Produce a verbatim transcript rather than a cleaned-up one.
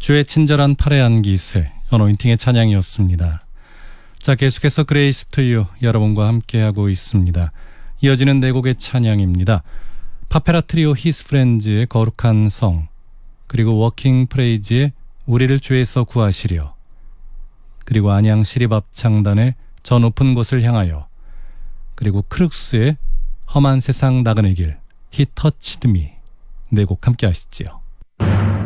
주의 친절한 팔의 안기세, 어노인팅의 찬양이었습니다. 자, 계속해서 그레이스 투 유 여러분과 함께하고 있습니다. 이어지는 네 곡의 찬양입니다. 파페라 트리오 히스 프렌즈의 거룩한 성, 그리고 워킹 프레이즈의 우리를 주에서 구하시려, 그리고 안양 시립합창단의 저 높은 곳을 향하여, 그리고 크룩스의 험한 세상 나그네 길, He touched me. 네 곡 함께 하시지요.